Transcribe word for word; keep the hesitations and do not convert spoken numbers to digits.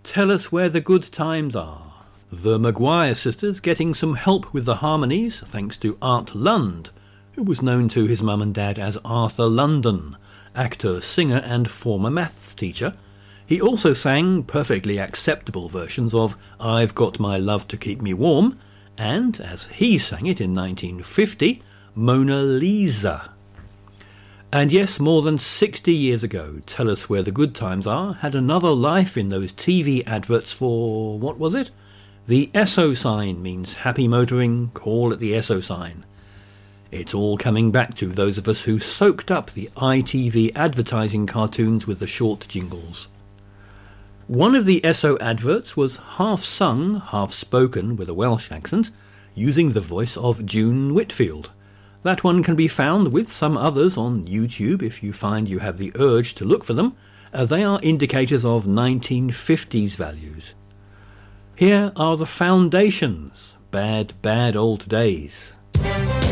Tell us where the good times are. The Maguire sisters getting some help with the harmonies thanks to Art Lund, who was known to his mum and dad as Arthur London, actor, singer and former maths teacher. He also sang perfectly acceptable versions of I've Got My Love to Keep Me Warm and, as he sang it in nineteen fifty, Mona Lisa. And yes, more than sixty years ago, Tell Us Where the Good Times Are had another life in those T V adverts for, what was it? The Esso sign means happy motoring, call it the Esso sign. It's all coming back to those of us who soaked up the I T V advertising cartoons with the short jingles. One of the Esso adverts was half sung, half spoken with a Welsh accent, using the voice of June Whitfield. That one can be found with some others on YouTube if you find you have the urge to look for them. Uh, they are indicators of nineteen fifties values. Here are the Foundations, Bad, Bad Old Days.